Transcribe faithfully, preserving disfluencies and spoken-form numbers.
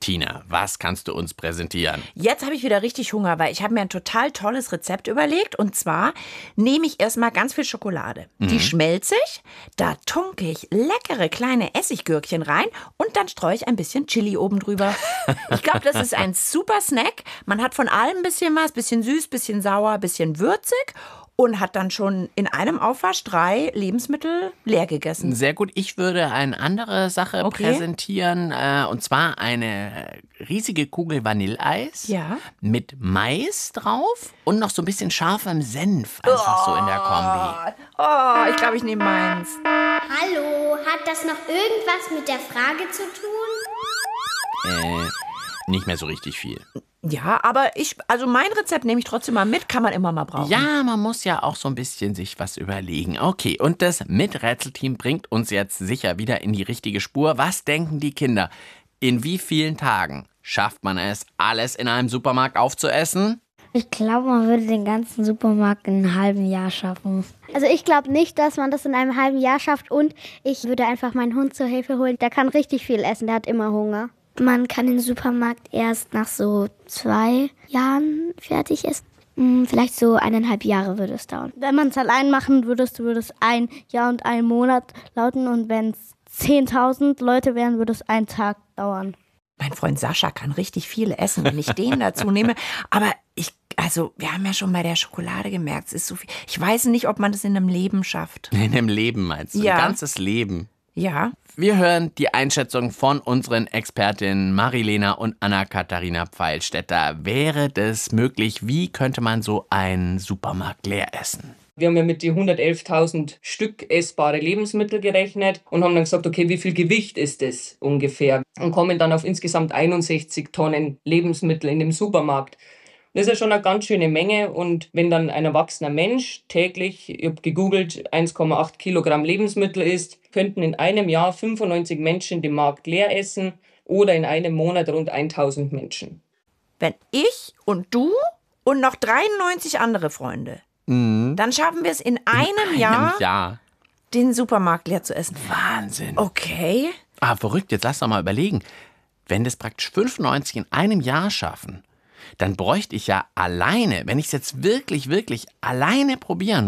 Tina, was kannst du uns präsentieren? Jetzt habe ich wieder richtig Hunger, weil ich habe mir ein total tolles Rezept überlegt. Und zwar nehme ich erstmal ganz viel Schokolade. Mhm. Die schmelze ich, da tunke ich leckere kleine Essiggürkchen rein und dann streue ich ein bisschen Chili oben drüber. Ich glaube, das ist ein super Snack. Man hat von allem ein bisschen was, bisschen süß, bisschen sauer, bisschen würzig. Und hat dann schon in einem Aufwasch drei Lebensmittel leer gegessen. Sehr gut. Ich würde eine andere Sache okay. präsentieren. Äh, und zwar eine riesige Kugel Vanilleeis ja. mit Mais drauf und noch so ein bisschen scharfem Senf. Einfach oh, so in der Kombi. Oh, ich glaube, ich nehme meins. Hallo, hat das noch irgendwas mit der Frage zu tun? Äh, nicht mehr so richtig viel. Ja, aber ich, also mein Rezept nehme ich trotzdem mal mit, kann man immer mal brauchen. Ja, man muss ja auch so ein bisschen sich was überlegen. Okay, und das Miträtselteam bringt uns jetzt sicher wieder in die richtige Spur. Was denken die Kinder? In wie vielen Tagen schafft man es, alles in einem Supermarkt aufzuessen? Ich glaube, man würde den ganzen Supermarkt in einem halben Jahr schaffen. Also ich glaube nicht, dass man das in einem halben Jahr schafft. Und ich würde einfach meinen Hund zur Hilfe holen. Der kann richtig viel essen, der hat immer Hunger. Man kann den Supermarkt erst nach so zwei Jahren fertig essen. Vielleicht so eineinhalb Jahre würde es dauern. Wenn man es allein machen würdest, würde es ein Jahr und einen Monat lauten. Und wenn es zehntausend Leute wären, würde es einen Tag dauern. Mein Freund Sascha kann richtig viel essen, wenn ich den dazu nehme. Aber ich, also wir haben ja schon bei der Schokolade gemerkt, es ist so viel. Ich weiß nicht, ob man das in einem Leben schafft. In einem Leben meinst du? Ja. Ein ganzes Leben. Ja. Wir hören die Einschätzung von unseren Expertinnen Marilena und Anna-Katharina Pfeilstädter. Wäre das möglich? Wie könnte man so einen Supermarkt leer essen? Wir haben ja mit die hundertelftausend Stück essbare Lebensmittel gerechnet und haben dann gesagt, okay, wie viel Gewicht ist das ungefähr? Und kommen dann auf insgesamt einundsechzig Tonnen Lebensmittel in dem Supermarkt. Das ist ja schon eine ganz schöne Menge und wenn dann ein erwachsener Mensch täglich, ich habe gegoogelt, eins Komma acht Kilogramm Lebensmittel isst, könnten in einem Jahr fünfundneunzig Menschen den Markt leer essen oder in einem Monat rund tausend Menschen. Wenn ich und du und noch dreiundneunzig andere Freunde, mhm. dann schaffen wir es in einem, in einem Jahr, Jahr, den Supermarkt leer zu essen. Wahnsinn. Okay. Ah, verrückt, jetzt lass doch mal überlegen. Wenn das praktisch fünfundneunzig in einem Jahr schaffen, dann bräuchte ich ja alleine, wenn ich es jetzt wirklich, wirklich alleine probieren